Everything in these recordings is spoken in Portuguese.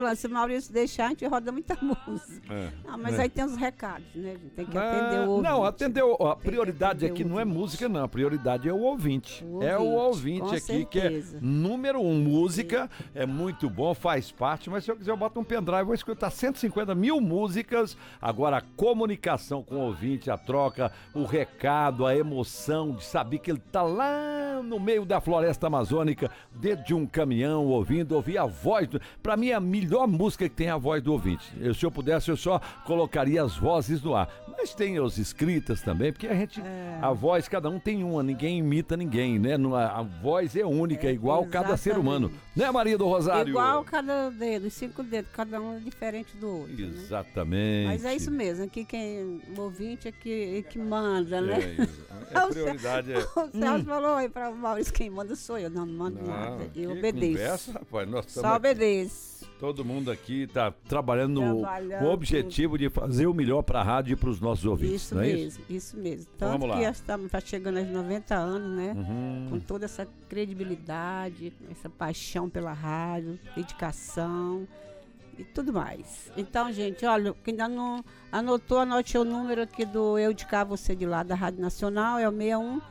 Se o Maurício deixar, a gente roda muita música. Não, mas aí tem os recados, né? A gente tem que atender o ouvinte. Não, a prioridade aqui não é música, não. A prioridade é o ouvinte. É o ouvinte aqui que é número 1. Música é muito bom, faz parte, mas se eu quiser eu boto um pendrive, vou escutar 150 mil músicas. Agora a comunicação com o ouvinte, a troca, o recado, a emoção de saber que ele tá lá no meio da floresta amazônica, dentro de um caminhão, ouvir a voz. Pra mim, a melhor música que tem a voz do ouvinte. Se eu pudesse, eu só colocaria as vozes no ar. Mas tem as escritas também, porque a voz, cada um tem uma, ninguém imita ninguém, né? A voz é única, igual cada ser humano. Né, Maria do Rosário? Igual cada dedo, 5 dedos, cada um é diferente do outro. Exatamente. Né? Mas é isso mesmo, aqui o ouvinte é que manda, né? A prioridade é... O Celso falou aí para o Maurício, quem manda sou eu, não mando nada, eu obedeço. Conversa, rapaz, nós só obedeço. Todo mundo aqui está trabalhando com o objetivo de fazer o melhor para a rádio e para os nossos ouvintes. Isso mesmo, isso mesmo. Tanto vamos lá. Que estamos chegando aos 90 anos, né? Com toda essa credibilidade, essa paixão pela rádio, dedicação e tudo mais. Então, gente, olha, quem ainda não anotou, anote o número aqui do Eu de Cá, Você de Lá, da Rádio Nacional, é o 61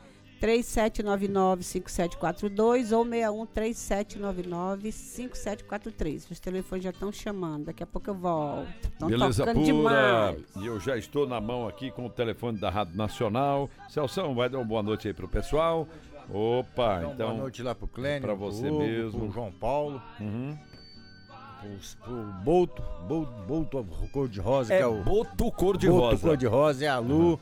3799-5742 ou 61-3799-5743. Os telefones já estão chamando, daqui a pouco eu volto. Estão tocando pura. Demais. E eu já estou na mão aqui com o telefone da Rádio Nacional. Celção, vai dar uma boa noite aí pro pessoal. Opa, então boa noite lá pro Clênio, pra você Hugo, mesmo. Pro João Paulo. Pro Boto Cor-de-Rosa, que é o... Boto Cor-de-Rosa. Boto Cor-de-Rosa, é a Lu.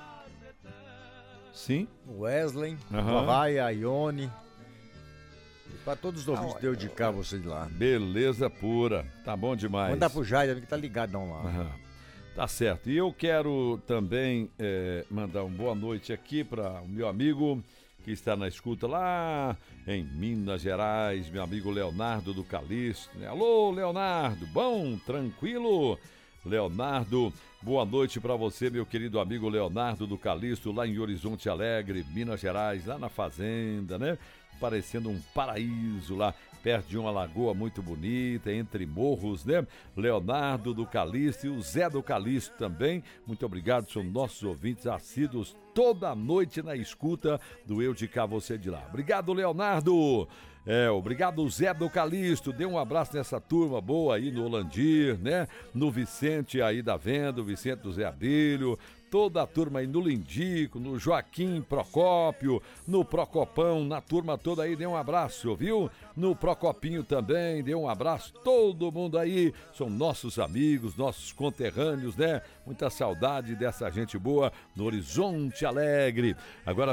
Sim. O Wesley, o Raia, a Ione. E pra todos os ouvintes deu de cá, você de lá. Beleza pura. Tá bom demais. Manda pro Jair, que tá ligadão lá. Tá certo. E eu quero também mandar uma boa noite aqui para o meu amigo que está na escuta lá em Minas Gerais, meu amigo Leonardo do Calixto. Alô, Leonardo. Bom, tranquilo? Leonardo, boa noite para você, meu querido amigo Leonardo do Calixto, lá em Horizonte Alegre, Minas Gerais, lá na fazenda, né? Parecendo um paraíso lá, perto de uma lagoa muito bonita, entre morros, né? Leonardo do Calixto e o Zé do Calixto também. Muito obrigado, são nossos ouvintes assíduos toda noite na escuta do Eu de Cá, Você de Lá. Obrigado, Leonardo. Obrigado, Zé do Calixto. Dê um abraço nessa turma boa aí no Holandir, né? No Vicente aí da Venda, o Vicente do Zé Abílio, toda a turma aí no Lindico, no Joaquim Procópio, no Procopão, na turma toda aí, dê um abraço, viu? No Procopinho também, dê um abraço, todo mundo aí, são nossos amigos, nossos conterrâneos, né? Muita saudade dessa gente boa no Horizonte Alegre. Agora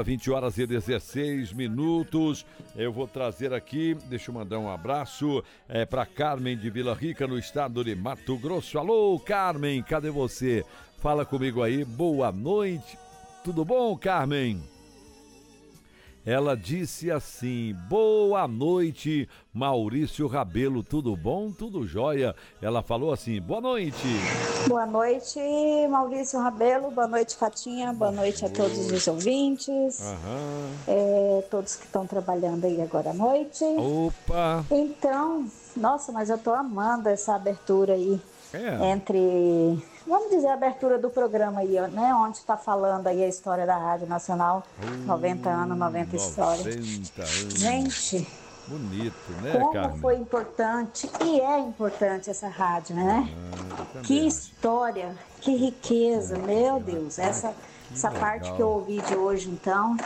20h16, eu vou trazer aqui, deixa eu mandar um abraço para Carmen de Vila Rica, no estado de Mato Grosso. Alô, Carmen, cadê você? Fala comigo aí, boa noite. Tudo bom, Carmen? Ela disse assim, boa noite, Maurício Rabelo, tudo bom? Tudo jóia? Ela falou assim, boa noite. Boa noite, Maurício Rabelo, boa noite, Fatinha, boa noite a todos os ouvintes, todos que estão trabalhando aí agora à noite. Opa! Então, nossa, mas eu tô amando essa abertura aí. Entre, vamos dizer, a abertura do programa aí, né? Onde está falando aí a história da Rádio Nacional, 90 anos, 90 histórias. Gente, bonito, né, como Carmen? foi importante, e é importante essa rádio, né? Que história, que riqueza, meu Deus. Essa parte que eu ouvi de hoje, então,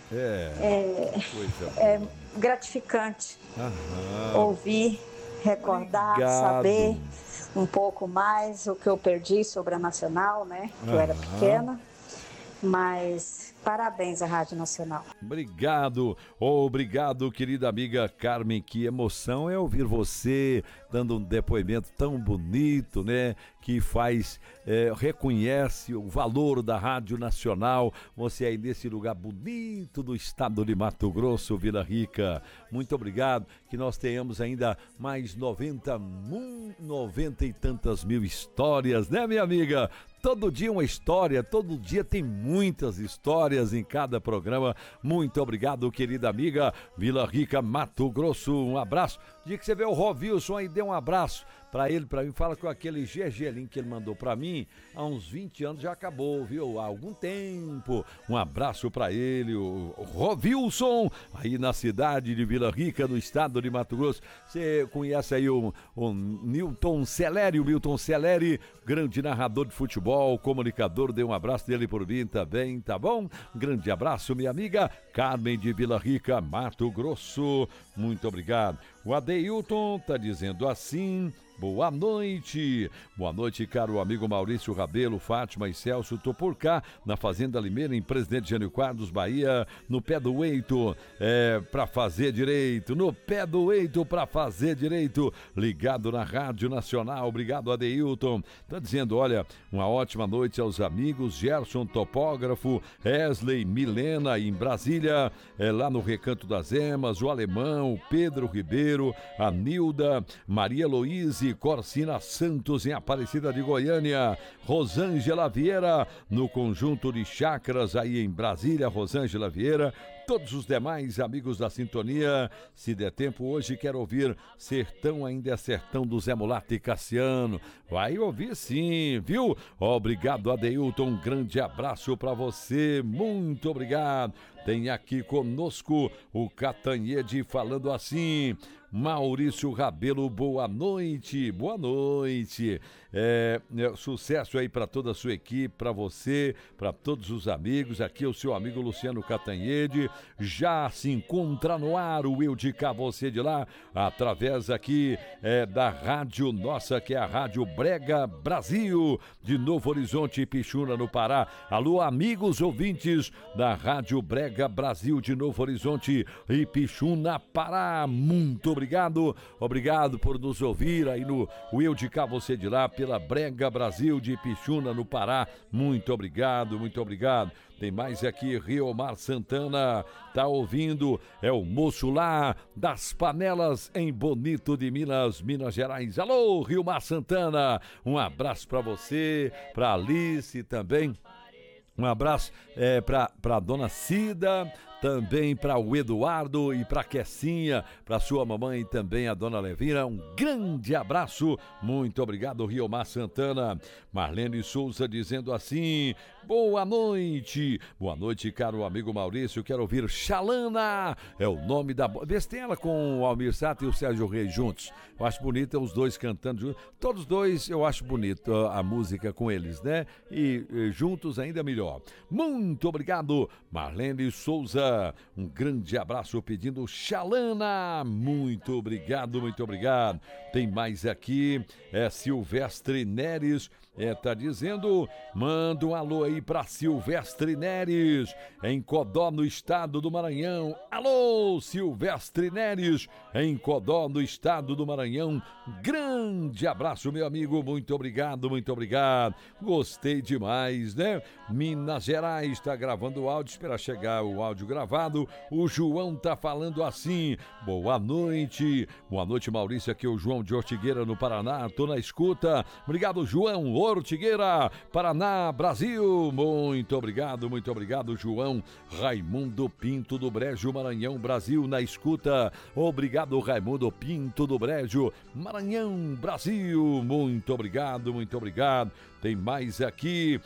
é gratificante ouvir, recordar, saber um pouco mais o que eu perdi sobre a Nacional, né? Que eu era pequena, mas parabéns à Rádio Nacional. Obrigado, querida amiga Carmen, que emoção é ouvir você dando um depoimento tão bonito, né? Que reconhece o valor da Rádio Nacional, você aí nesse lugar bonito do estado de Mato Grosso, Vila Rica. Muito obrigado, que nós tenhamos ainda mais 90 e tantas mil histórias, né, minha amiga? Todo dia uma história, todo dia tem muitas histórias em cada programa. Muito obrigado, querida amiga Vila Rica, Mato Grosso. Um abraço. Dia que você vê o Rovilson aí, dê um abraço pra ele, pra mim, fala com aquele gergelim que ele mandou pra mim, há uns 20 anos já acabou, viu? Há algum tempo. Um abraço pra ele, o Rovilson, aí na cidade de Vila Rica, no estado de Mato Grosso. Você conhece aí o Milton Celeri, grande narrador de futebol, comunicador, dê um abraço dele por mim também, tá bom? Grande abraço, minha amiga Carmen de Vila Rica, Mato Grosso, muito obrigado. O Adeilton tá dizendo assim: boa noite, caro amigo Maurício Rabelo, Fátima e Celso, tô por cá, na Fazenda Limeira, em Presidente Jânio Quadros, Bahia, no pé do eito, pra fazer direito, ligado na Rádio Nacional, obrigado Adeilton, tá dizendo, olha, uma ótima noite aos amigos, Gerson, topógrafo, Wesley, Milena, em Brasília, lá no Recanto das Emas, o Alemão, o Pedro Ribeiro, a Nilda, Maria Luíse, Corsina Santos em Aparecida de Goiânia, Rosângela Vieira no conjunto de chácaras aí em Brasília, Rosângela Vieira, todos os demais amigos da sintonia. Se der tempo hoje, quero ouvir Sertão Ainda é Sertão do Zé Mulato e Cassiano. Vai ouvir sim, viu? Obrigado, Adeilton, um grande abraço pra você, muito obrigado. Tem aqui conosco o Catanhede falando assim: Maurício Rabelo, boa noite. Sucesso aí para toda a sua equipe, para você, para todos os amigos. Aqui é o seu amigo Luciano Catanhede. Já se encontra no ar o Eu de Cá, Você de Lá, através aqui da rádio nossa, que é a Rádio Brega Brasil, de Novo Horizonte e Pixuna, no Pará. Alô, amigos ouvintes da Rádio Brega Brasil de Novo Horizonte e Pixuna, Pará. Muito obrigado por nos ouvir aí no Eu de Cá, Você de Lá, pela Brega Brasil de Pixuna, no Pará. Muito obrigado. Tem mais aqui, Riomar Santana, tá ouvindo, é o moço lá das panelas em Bonito de Minas Gerais. Alô, Riomar Santana, um abraço pra você, pra Alice também. Um abraço para dona Cida, também para o Eduardo e para Quessinha, para sua mamãe também, a dona Levina. Um grande abraço, muito obrigado, Riomar Santana. Marlene Souza dizendo assim: boa noite, caro amigo Maurício, quero ouvir Xalana, é o nome da... Vê se tem ela com o Almir Sater e o Sérgio Reis juntos. Eu acho bonita os dois cantando juntos. Todos dois eu acho bonito a música com eles, né? E juntos ainda melhor. Muito obrigado, Marlene Souza. Um grande abraço pedindo Xalana. Muito obrigado. Tem mais aqui, Silvestre Neres. Tá dizendo, manda um alô aí pra Silvestre Neres, em Codó, no estado do Maranhão. Alô, Silvestre Neres, em Codó, no estado do Maranhão. Grande abraço, meu amigo, muito obrigado. Gostei demais, né? Minas Gerais tá gravando o áudio, espera chegar o áudio gravado. O João tá falando assim: boa noite, Maurício, aqui é o João de Ortigueira, no Paraná, tô na escuta. Obrigado, João, Ortigueira, Paraná, Brasil. Muito obrigado, João. Raimundo Pinto do Brejo, Maranhão, Brasil, na escuta. Obrigado, Raimundo Pinto do Brejo, Maranhão, Brasil. Muito obrigado. Tem mais aqui,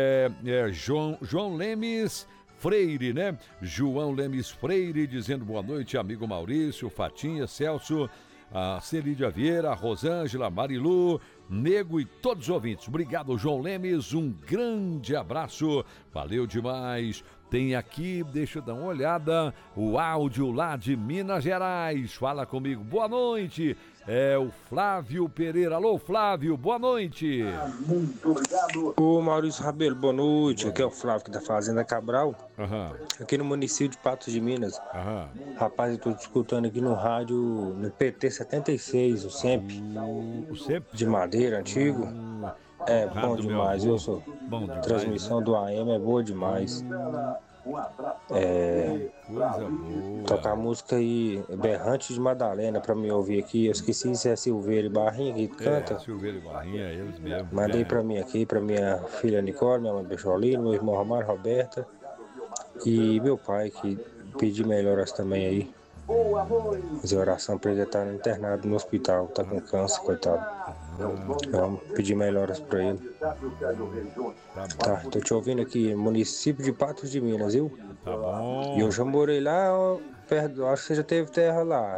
João Lemes Freire, né? João Lemes Freire dizendo boa noite, amigo Maurício, Fatinha, Celso, a Celídia Vieira, a Rosângela, Marilu, Nego e todos os ouvintes. Obrigado, João Lemes, um grande abraço, valeu demais. Tem aqui, deixa eu dar uma olhada, o áudio lá de Minas Gerais. Fala comigo, boa noite. É o Flávio Pereira. Alô, Flávio, boa noite. Muito obrigado. Ô, Maurício Rabelo, boa noite. Aqui é o Flávio, que da Fazenda Cabral. Aqui no município de Patos de Minas. Rapaz, eu tô escutando aqui no rádio, no PT 76, o SEMP. O SEMP? De madeira, antigo. É bom demais, eu sou. Bom demais, transmissão, né? Do AM é boa demais. Coisa boa. Tocar a música aí, Berrante de Madalena, pra me ouvir aqui. Eu esqueci se é Silveira e Barrinha que canta. Silveira e Barrinha, eles mesmo. Mandei pra mim aqui, pra minha filha Nicole, minha mãe Becholino, meu irmão Romário, Roberta. E meu pai, que pedi melhoras também aí. Fazer oração pra ele estar internado no hospital, tá com câncer, coitado. Vamos pedir melhoras pra ele. Tá, tô te ouvindo aqui, município de Patos de Minas, viu? Tá bom. E eu já morei lá, perto, acho que você já teve terra lá.